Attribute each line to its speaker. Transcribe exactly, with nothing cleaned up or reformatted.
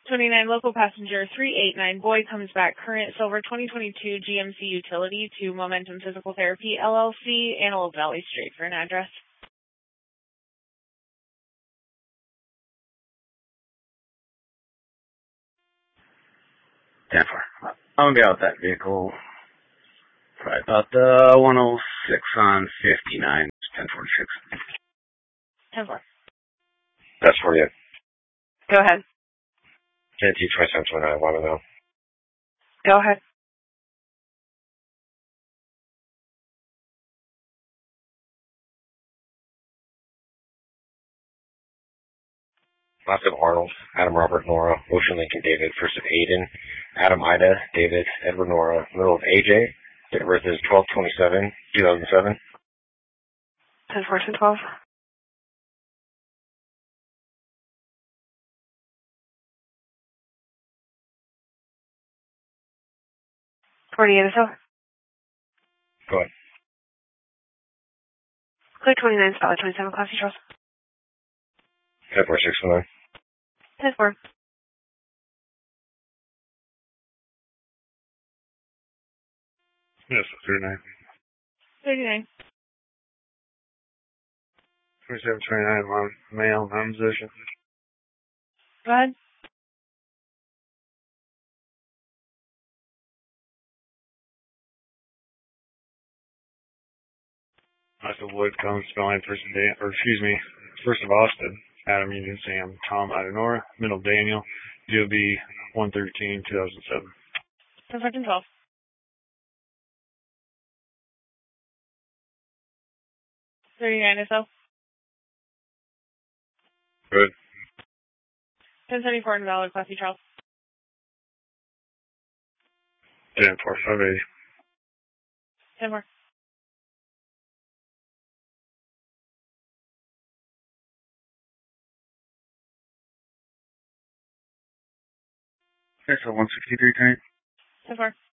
Speaker 1: twenty-nine local passenger three eight nine Boy comes back current silver twenty twenty-two G M C utility to Momentum Physical Therapy L L C, Antelope Valley Street for an address.
Speaker 2: ten four. I'm gonna be out that vehicle probably about the one oh six on fifty-nine, ten forty-six.
Speaker 1: ten four.
Speaker 3: That's for you.
Speaker 1: Go ahead.
Speaker 3: J T twenty-seven twenty-nine, want to know.
Speaker 1: Go ahead.
Speaker 3: Last of Arnold, Adam Robert Nora, Ocean Lincoln David, first of Aiden, Adam Ida, David, Edward Nora, middle of A J. Date of birth is twelve twenty-seven two thousand seven.
Speaker 1: ten fourteen twelve. forty-eight or so.
Speaker 3: Go ahead.
Speaker 1: Clear twenty-nine, spot twenty-seven, Classy Charles.
Speaker 3: ten four six one nine.
Speaker 1: ten four.
Speaker 4: Yes, thirty-nine.
Speaker 1: thirty-nine.
Speaker 4: twenty-seven twenty-nine, one male, non-musician.
Speaker 1: Go ahead.
Speaker 4: Last of Wood comes spelling first of Dan, or excuse me, first of Austin, Adam Union Sam, Tom Idenora, middle Daniel, G O B one thirteen two thousand seven.
Speaker 1: ten fourteen twelve. thirty-nine or so.
Speaker 4: Good.
Speaker 1: ten seventy-four in Valor, Classy Charles.
Speaker 4: ten four five eighty.
Speaker 1: ten four.
Speaker 4: Okay, so one sixty-three tank.
Speaker 1: ten four.